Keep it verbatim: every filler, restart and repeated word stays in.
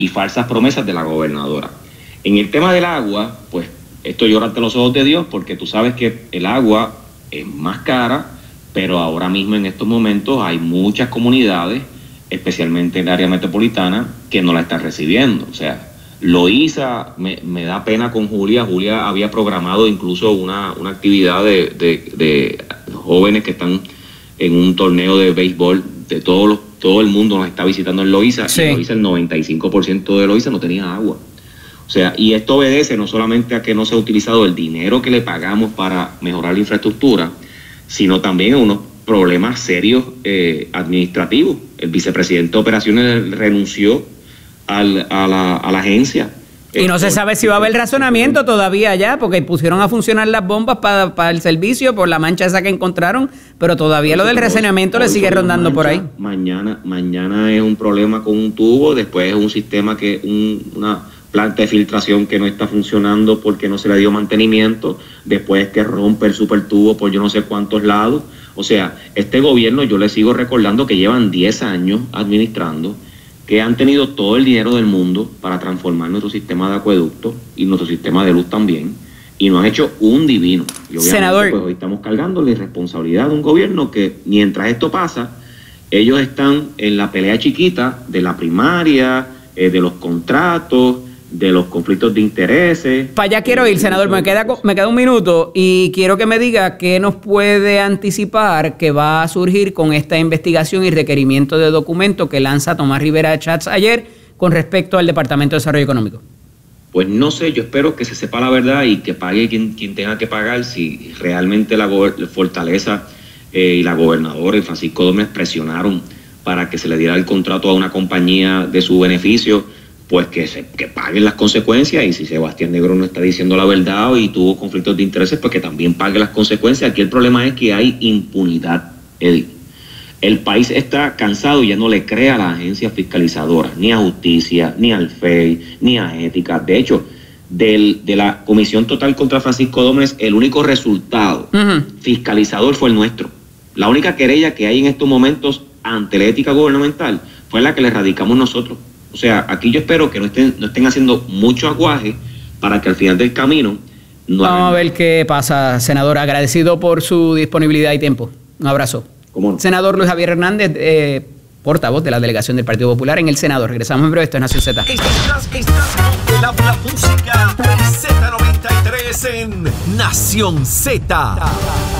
y falsas promesas de la gobernadora. En el tema del agua, pues esto llora ante los ojos de Dios, porque tú sabes que el agua es más cara, pero ahora mismo en estos momentos hay muchas comunidades, especialmente en el área metropolitana, que no la están recibiendo. O sea, Loíza, me, me da pena con Julia. Julia había programado incluso una, una actividad de, de, de jóvenes que están en un torneo de béisbol, de todos los, todo el mundo nos está visitando en Loíza, sí. Y en Loíza el noventa y cinco por ciento de Loíza no tenía agua. O sea, y esto obedece no solamente a que no se ha utilizado el dinero que le pagamos para mejorar la infraestructura, sino también a unos problemas serios eh, administrativos. El vicepresidente de Operaciones renunció al, a, la, a la agencia. Y no se sabe si va a haber razonamiento todavía ya, porque pusieron a funcionar las bombas para pa el servicio por la mancha esa que encontraron, pero todavía lo del racionamiento le sigue rondando por ahí. Mañana, mañana es un problema con un tubo, después es un sistema que, un, una planta de filtración que no está funcionando porque no se le dio mantenimiento, después que rompe el supertubo por yo no sé cuántos lados. O sea, este gobierno, yo le sigo recordando que llevan diez años administrando, que han tenido todo el dinero del mundo para transformar nuestro sistema de acueducto y nuestro sistema de luz también, y no han hecho un divino. Y obviamente, senador, pues hoy estamos cargando la irresponsabilidad de un gobierno que, mientras esto pasa, ellos están en la pelea chiquita de la primaria, eh, de los contratos, de los conflictos de intereses. Para allá quiero ir, senador. Me queda, me queda un minuto y quiero que me diga qué nos puede anticipar que va a surgir con esta investigación y requerimiento de documento que lanza Tomás Rivera Schatz ayer con respecto al Departamento de Desarrollo Económico. Pues no sé, yo espero que se sepa la verdad y que pague quien, quien tenga que pagar. Si realmente la Fortaleza eh, y la gobernadora y Francisco Domínguez presionaron para que se le diera el contrato a una compañía de su beneficio, pues que, se, que paguen las consecuencias, y si Sebastián Negrón no está diciendo la verdad y tuvo conflictos de intereses, pues que también pague las consecuencias. Aquí el problema es que hay impunidad, Eddie. El país está cansado y ya no le cree a las agencias fiscalizadoras, ni a Justicia, ni al F E I, ni a Ética. De hecho, del, de la Comisión Total contra Francisco Domínguez, el único resultado uh-huh. fiscalizador fue el nuestro. La única querella que hay en estos momentos ante la ética gubernamental fue la que le radicamos nosotros. O sea, aquí yo espero que no estén, no estén haciendo mucho aguaje para que al final del camino... No Vamos hagan... a ver qué pasa, senador. Agradecido por su disponibilidad y tiempo. Un abrazo. ¿Cómo no? Senador Luis Javier Hernández, eh, portavoz de la delegación del Partido Popular en el Senado. Regresamos en breve. Esto es Nación Z. Estás, estás con la, la música Z noventa y tres en Nación Z.